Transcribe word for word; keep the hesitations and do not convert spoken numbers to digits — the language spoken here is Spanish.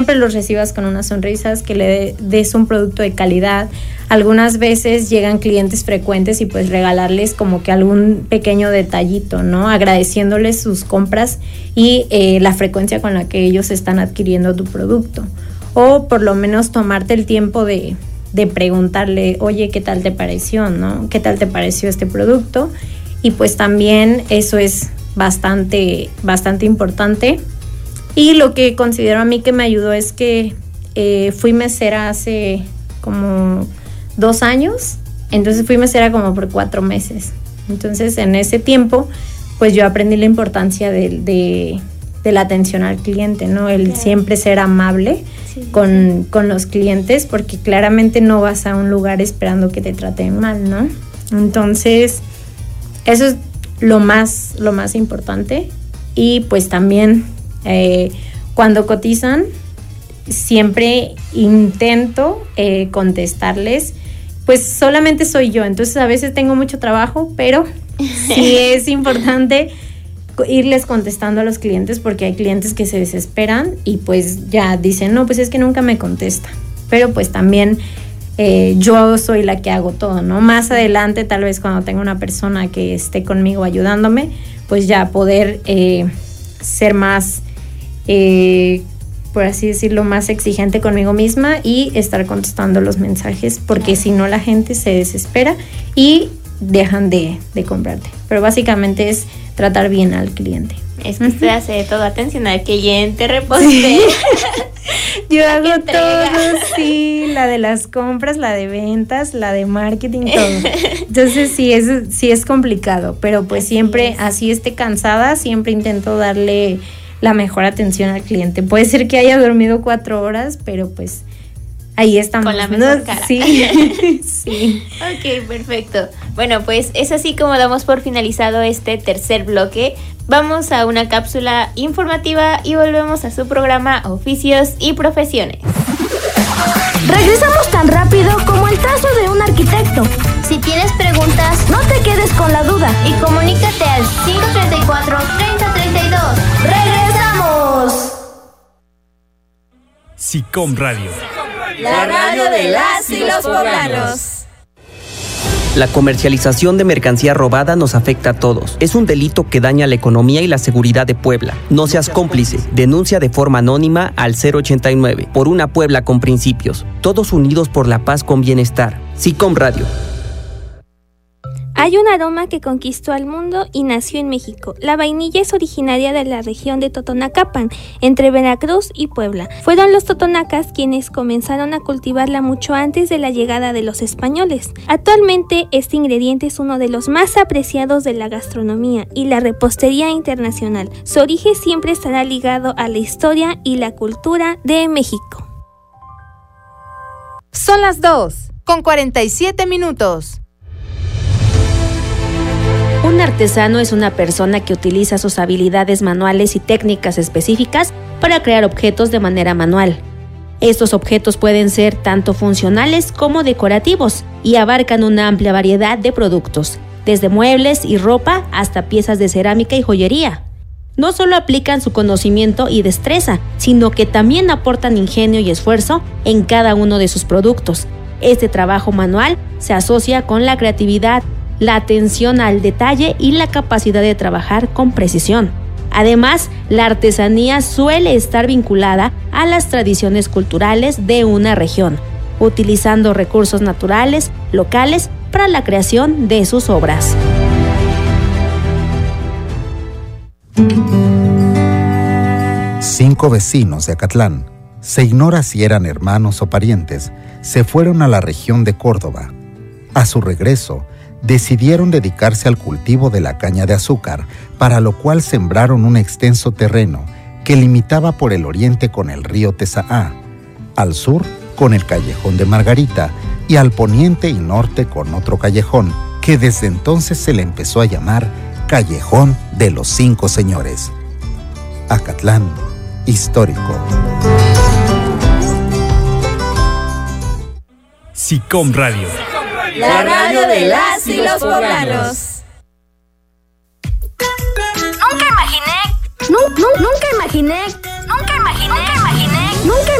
siempre los recibas con unas sonrisas, que le des un producto de calidad. Algunas veces llegan clientes frecuentes y pues regalarles como que algún pequeño detallito, ¿no? Agradeciéndoles sus compras y eh, la frecuencia con la que ellos están adquiriendo tu producto. O por lo menos tomarte el tiempo de, de preguntarle, oye, ¿qué tal te pareció, no? ¿Qué tal te pareció este producto? Y pues también eso es bastante, bastante importante. Y lo que considero a mí que me ayudó es que eh, fui mesera hace como dos años, entonces fui mesera como por cuatro meses. Entonces en ese tiempo pues yo aprendí la importancia de, de, de la atención al cliente, ¿no? El claro. siempre ser amable sí, con, sí. con los clientes, porque claramente no vas a un lugar esperando que te traten mal, ¿no? Entonces eso es lo más, lo más importante. Y pues también Eh, cuando cotizan siempre intento eh, contestarles, pues solamente soy yo, entonces a veces tengo mucho trabajo, pero sí es importante irles contestando a los clientes, porque hay clientes que se desesperan y pues ya dicen, no, pues es que nunca me contesta, pero pues también eh, yo soy la que hago todo, ¿no? Más adelante, tal vez cuando tenga una persona que esté conmigo ayudándome, pues ya poder eh, ser más Eh, por así decirlo, más exigente conmigo misma y estar contestando los mensajes, porque si no la gente se desespera y dejan de, de comprarte. Pero básicamente es tratar bien al cliente. Es que usted uh-huh. hace todo, atención al cliente, reposte. Sí. Yo hago todo, sí, la de las compras, la de ventas, la de marketing, todo. Entonces sí es, sí es complicado, pero pues así siempre, es. así esté cansada, siempre intento darle la mejor atención al cliente. Puede ser que haya dormido cuatro horas, pero pues ahí estamos. Con la mejor cara. Sí, sí. Ok, perfecto. Bueno, pues es así como damos por finalizado este tercer bloque. Vamos a una cápsula informativa y volvemos a su programa Oficios y Profesiones. Regresamos tan rápido como el trazo de un arquitecto. Si tienes preguntas, no te quedes con la duda y comunícate al cinco tres cuatro, treinta treinta y dos. ¡Regresamos! SICOM Radio. La radio de las y los poblanos. La comercialización de mercancía robada nos afecta a todos. Es un delito que daña la economía y la seguridad de Puebla. No seas cómplice. Denuncia de forma anónima al cero ochenta y nueve. Por una Puebla con principios. Todos unidos por la paz con bienestar. SICOM Radio. Hay un aroma que conquistó al mundo y nació en México. La vainilla es originaria de la región de Totonacapan, entre Veracruz y Puebla. Fueron los totonacas quienes comenzaron a cultivarla mucho antes de la llegada de los españoles. Actualmente, este ingrediente es uno de los más apreciados de la gastronomía y la repostería internacional. Su origen siempre estará ligado a la historia y la cultura de México. Son las dos, con cuarenta y siete minutos. Un artesano es una persona que utiliza sus habilidades manuales y técnicas específicas para crear objetos de manera manual. Estos objetos pueden ser tanto funcionales como decorativos y abarcan una amplia variedad de productos, desde muebles y ropa hasta piezas de cerámica y joyería. No solo aplican su conocimiento y destreza, sino que también aportan ingenio y esfuerzo en cada uno de sus productos. Este trabajo manual se asocia con la creatividad, la atención al detalle y la capacidad de trabajar con precisión. Además, la artesanía suele estar vinculada a las tradiciones culturales de una región, utilizando recursos naturales, locales, para la creación de sus obras. Cinco vecinos de Acatlán, se ignora si eran hermanos o parientes, se fueron a la región de Córdoba. A su regreso, decidieron dedicarse al cultivo de la caña de azúcar, para lo cual sembraron un extenso terreno que limitaba por el oriente con el río Tesaá, al sur con el callejón de Margarita y al poniente y norte con otro callejón que desde entonces se le empezó a llamar Callejón de los Cinco Señores. Acatlán, histórico. SICOM Radio. La radio de las y los poblanos. Nunca imaginé. No, no, nunca imaginé. Nunca imaginé. Nunca imaginé. Nunca